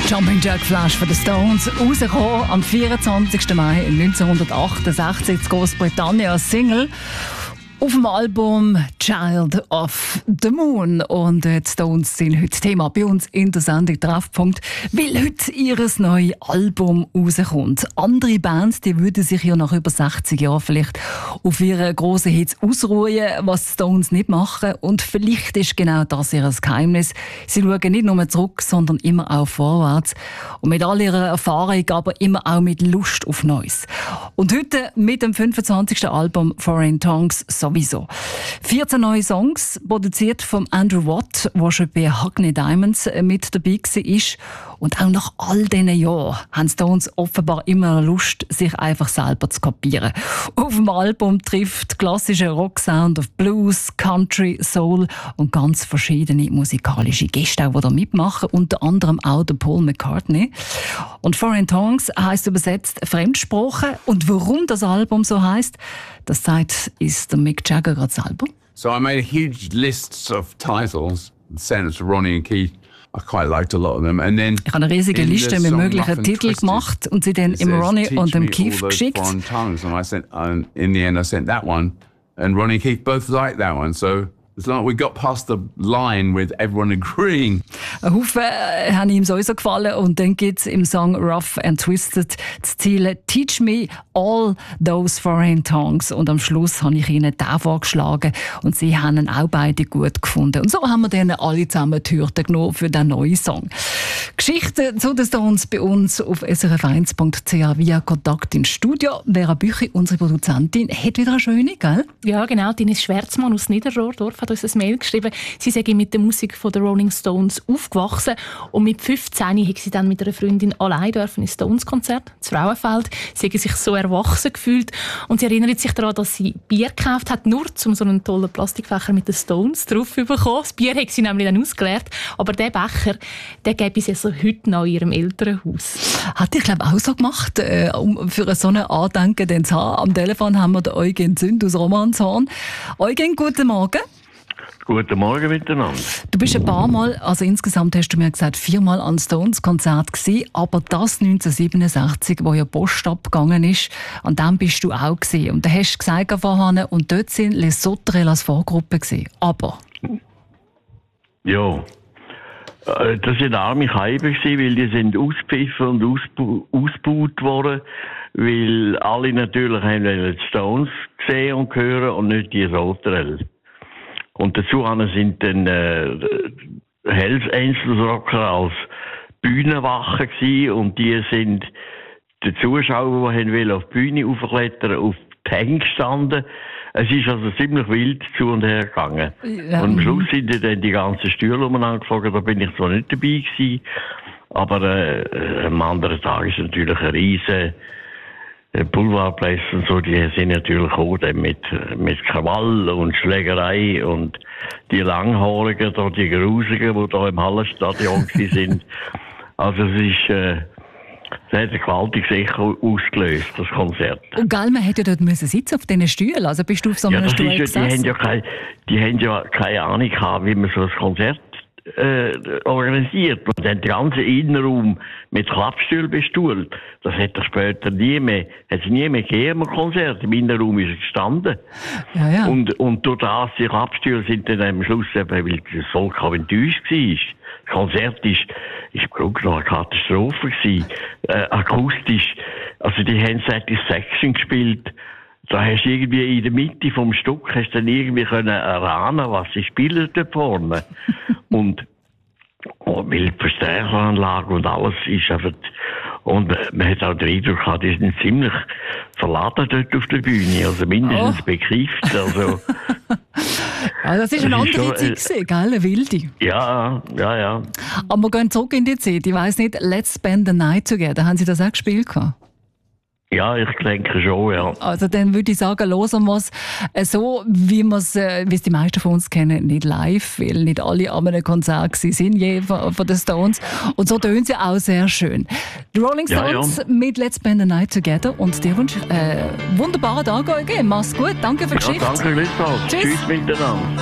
Jumping Jack Flash von den Stones, rausgekommen am 24. Mai 1968 in Großbritannien als Single. Auf dem Album Child of the Moon. Und die Stones sind heute Thema bei uns in der Sendung Treffpunkt, weil heute ihr neues Album rauskommt. Andere Bands, die würden sich ja nach über 60 Jahren vielleicht auf ihre grossen Hits ausruhen, was die Stones nicht machen. Und vielleicht ist genau das ihr Geheimnis. Sie schauen nicht nur zurück, sondern immer auch vorwärts. Und mit all ihrer Erfahrung, aber immer auch mit Lust auf Neues. Und heute mit dem 25. Album Foreign Tongues sowieso. 14 neue Songs, produziert von Andrew Watt, der schon bei Hackney Diamonds mit dabei war. Und auch nach all diesen Jahren haben Stones offenbar immer Lust, sich einfach selber zu kopieren. Auf dem Album trifft klassischer Rocksound auf Blues, Country, Soul und ganz verschiedene musikalische Gäste, die da mitmachen. Unter anderem auch der Paul McCartney. Und Foreign Tongues heisst übersetzt Fremdsprache. Und warum das Album so heisst, das sagt ist der Mick Jagger gerade selber. So I made a huge list of titles and sent it to Ronnie and Keith. I quite liked a lot of them. And then ich habe eine riesige Liste mit möglichen Titeln gemacht und sie dann im Ronnie und dem Keith geschickt. And in the end I sent that one. And Ronnie and Keith both liked that one. So it's like we got past the line with everyone agreeing. Ein Haufen haben ihm sowieso gefallen und dann gibt es im Song Rough and Twisted das Ziel «Teach me all those foreign tongues». Und am Schluss habe ich ihnen den vorgeschlagen und sie haben ihn auch beide gut gefunden. Und so haben wir dann alle zusammen die Hürde genommen für den neuen Song. Geschichten zu den Stones bei uns auf srf1.ch via Kontakt ins Studio. Vera Büchi, unsere Produzentin, hat wieder eine schöne, gell? Ja, genau. Ines Schwärzmann aus Niederrohrdorf hat uns ein Mail geschrieben. Sie sei mit der Musik von den Rolling Stones aufgewachsen und mit 15 hat sie dann mit einer Freundin allein dürfen ins Stones-Konzert zu Frauenfeld. Sie hat sich so erwachsen gefühlt und sie erinnert sich daran, dass sie Bier gekauft hat, nur um so einen tollen Plastikbecher mit den Stones drauf zu bekommen. Das Bier hat sie nämlich dann ausgeleert, aber der Becher, den gäbe es also heute noch in ihrem Elternhaus. Hat ich glaube auch so gemacht, um für so ein Andenken zu haben. Am Telefon haben wir den Eugen Zünd aus Romanshorn. Eugen, guten Morgen. Guten Morgen miteinander. Du bist ein paar Mal, also insgesamt hast du mir gesagt, 4-mal an Stones-Konzert gewesen, aber das 1967, wo ja Post abgegangen ist, an dem bist du auch gewesen. Und da hast du gesagt vorhin, und dort sind Les Sauterelles als Vorgruppe gewesen. Aber? Ja, das sind arme Keiben gewesen, weil die sind ausgepfiffen und ausgebaut worden, weil alle natürlich haben die Stones gesehen und hören und nicht die Sauterelles. Und dazu sind dann Hells Angels Rocker als Bühnenwache gewesen und die sind die Zuschauer, die wollen auf die Bühne aufklettern, auf die Hänge gestanden. Es ist also ziemlich wild zu und her gegangen. Ja. Und am Schluss sind dann die ganzen Stühle umeinander geflogen, da bin ich zwar nicht dabei gewesen, aber am anderen Tag ist natürlich ein riesen Boulevardplätze und so, die sind natürlich auch mit Krawall und Schlägerei und die Langhaarigen, da, die Grusigen, die da im Hallenstadion sind. Also es ist, das hat ein gewaltiges Echo ausgelöst, das Konzert. Und gell, man hätte ja dort sitzen auf diesen Stühlen, also bist du auf so einem Stuhl gesessen? Die haben ja keine Ahnung gehabt, wie man so ein Konzert organisiert. Und dann den ganzen Innenraum mit Klappstühlen bestuhlt. Das hat er später nie mehr gegeben am Konzert. Im Innenraum ist er gestanden. Ja, ja. Und durch das, die Klappstühle sind dann am Schluss eben, weil das Volk auch enttäuscht war. Das Konzert ist im Grunde noch eine Katastrophe gewesen. Akustisch. Also die haben Satisfaction gespielt. Da hast du irgendwie in der Mitte vom Stück hast dann irgendwie können erahnen, was sie spielen da vorne. und weil die Verstärkeranlage und alles ist einfach, und man hat auch den Eindruck gehabt, die sind ziemlich verladen dort auf der Bühne, also mindestens bekifft, also. Ja, das ist eine andere Zeit gewesen, gell? Eine wilde. Ja. Aber wir gehen zurück in die Zeit. Ich weiss nicht, Let's Spend the Night Together, haben Sie das auch gespielt? Ja, ich denke schon, ja. Also dann würde ich sagen, hören wir es so, wie es die meisten von uns kennen, nicht live, weil nicht alle an einem Konzert sind, je von den Stones. Und so tönen sie auch sehr schön. Die Rolling Stones mit Let's Spend the Night Together und dir wünsche ich einen wunderbaren Tag. Mach's gut, danke für die Geschichte. Danke, Tschüss miteinander.